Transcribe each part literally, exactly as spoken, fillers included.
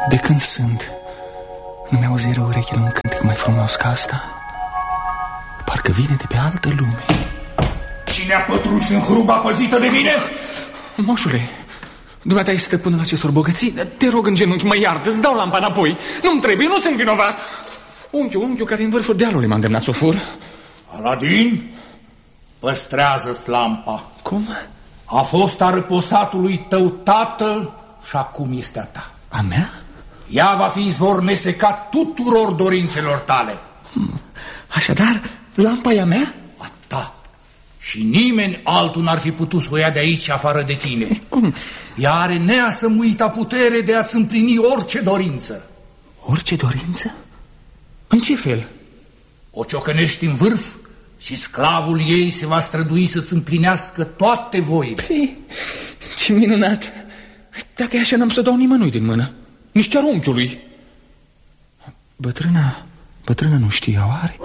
De când sunt, nu mi-auziră urechile un cântec mai frumos ca asta. Parcă vine de pe altă lume. Cine a pătruns în hruba păzită de mine? Moșule, dumneata ești stăpânul acestor bogății? Te rog în genunchi, mă iartă, îți dau lampa înapoi. Nu-mi trebuie, nu sunt vinovat. Unchiul, unchiul care în vârful dealului m-a îndemnat să o fur. Aladin, păstrează-ți lampa. Cum? A fost a răposatului tău tatăl și acum este a ta. A mea? Ea va fi izvor nesecat tuturor dorințelor tale. Așadar, lampa e a mea? A ta. Și nimeni altul n-ar fi putut să o ia de aici afară de tine. Cum? Ea are neasămuita putere de a-ți împlini orice dorință. Orice dorință? În ce fel? O ciocănești în vârf și sclavul ei se va strădui să-ți împlinească toate voile. Păi, ce minunat! Dacă e așa, n-am să dau nimănui din mână. Nici chiar unchiului. Bătrâna, bătrâna nu știa, oare?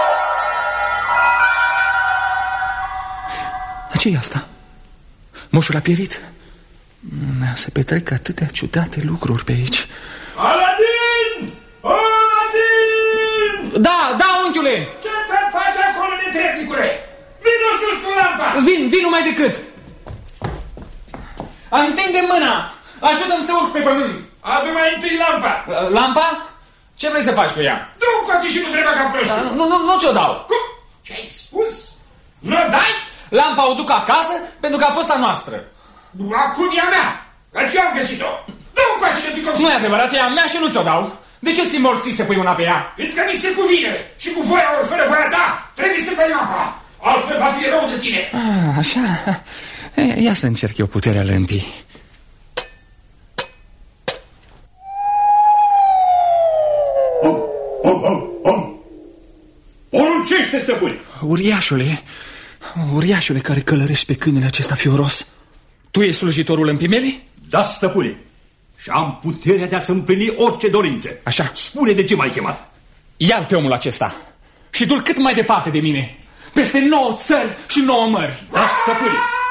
Dar ce-i asta? Moșul a pierit? Se petrec atâtea ciudate lucruri pe aici. Aladin! Aladin! Da, da, unchiule! Ce te faci acolo, netrebnicule? Vino sus cu lampa! Vin, vin numai decât! Întinde mâna! Ajută-mi să urc pe pământ! Adu mai întâi lampa! Lampa? Ce vrei să faci cu ea? Du-o coace și nu trebuie ca prostul! Da, nu, nu, nu ți-o dau! Cum? Ce-ai spus? Nu-o dai? Lampa o duc acasă pentru că a fost a noastră. Acum e a mea! Că eu am găsit-o! Du-o coace de picom! Nu e adevărat, e a mea și nu ți-o dau. De ce ți morții să pui una pe ea? Fiindcă mi se cuvine și cu voia ori fără voia ta trebuie să dai lampa. Altfel va fi rău de tine. Ah, așa? Ia să încerc eu puterea lămpii. Poruncește, stăpâne! Uriașule, uriașule care călărești pe câinele acesta fioros, tu ești slujitorul lămpii mele? Da, stăpâne. Și am puterea de a-ți împlini orice dorințe. Așa. Spune de ce m-ai chemat. Ia-l pe omul acesta și du-l cât mai departe de mine, peste nouă țări și nouă mări. Da, stăpâne.